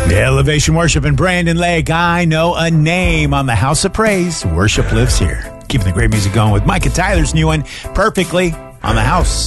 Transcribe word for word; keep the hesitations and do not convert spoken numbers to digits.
Elevation Worship and Brandon Lake. I know a name on the House of Praise. Worship lives here. Keeping the great music going with Micah Tyler's new one, Perfectly, on the House.